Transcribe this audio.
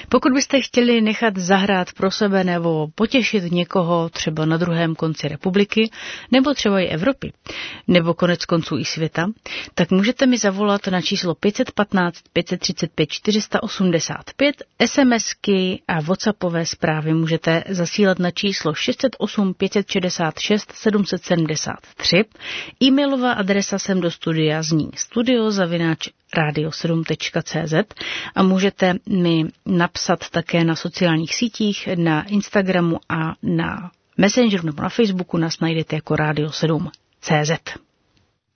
Pokud byste chtěli nechat zahrát pro sebe nebo potěšit někoho třeba na druhém konci republiky, nebo třeba i Evropy, nebo konec konců i světa, tak můžete mi zavolat na číslo 515 535 485, SMSky a WhatsAppové zprávy můžete zasílat na číslo 608 566 773. E-mailová adresa sem do studia zní studio@radio7.cz a můžete mi napsat také na sociálních sítích, na Instagramu a na Messengeru nebo na Facebooku nás najdete jako Radio7.cz.